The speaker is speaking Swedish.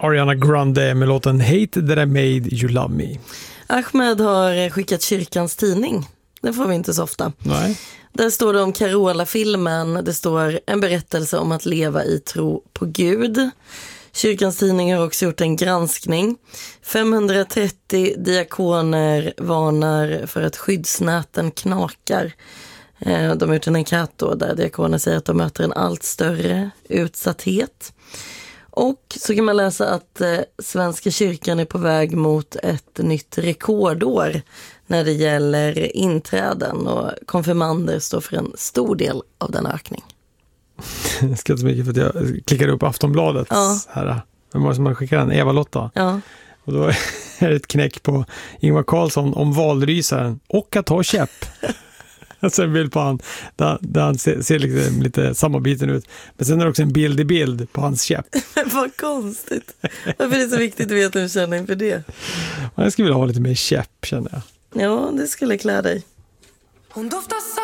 Ariana Grande med låten Hate That I Made You Love Me. Ahmed har skickat kyrkans tidning. Den får vi inte så ofta. Nej. Där står det om Carola-filmen. Det står en berättelse om att leva i tro på Gud. Kyrkans tidning har också gjort en granskning. 530 diakoner varnar för att skyddsnäten knakar. De har gjort en enkät då där diakoner säger att de möter en allt större utsatthet. Och så kan man läsa att Svenska kyrkan är på väg mot ett nytt rekordår när det gäller inträden, och konfirmander står för en stor del av den ökning. Jag ska inte så mycket för att jag klickade upp Aftonbladet här. Vem var det som skickade den? Eva-Lotta. Ja. Och då är det ett knäck på Ingvar Carlsson om valrysaren och att ta käpp. Alltså en bild på han där han ser lite sammanbiten ut. Men sen är det också en bild i bild på hans käpp. Vad konstigt. Varför är det så viktigt att veta hur du känner inför det? Jag skulle vilja ha lite mer käpp, känner jag. Ja, det skulle klä dig. Hon doftar